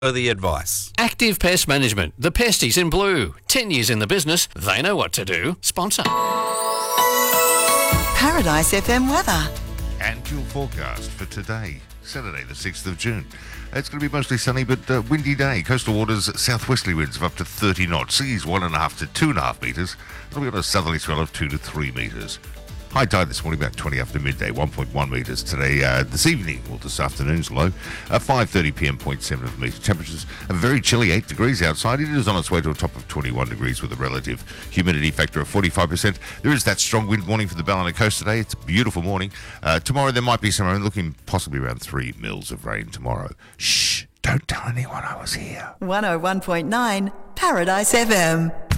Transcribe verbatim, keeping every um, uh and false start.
the advice. Active Pest Management, the pesties in blue. Ten years in the business, they know what to do. Sponsor. Paradise F M weather. And your forecast for today, Saturday the sixth of June. It's going to be mostly sunny but uh, windy day. Coastal waters, southwesterly winds of up to thirty knots. Seas one and a half to two and a half metres. It'll be on a southerly swell of two to three metres. High tide this morning about twenty after midday, one point one metres today. Uh, this evening, well, this afternoon's low, at five thirty p m, zero point seven of a metre. Temperatures are very chilly, eight degrees outside. It is on its way to a top of twenty-one degrees with a relative humidity factor of forty-five percent. There is that strong wind warning for the Ballina coast today. It's a beautiful morning. Uh, tomorrow there might be some rain, looking possibly around three mils of rain tomorrow. Shh, don't tell anyone I was here. one oh one point nine Paradise F M.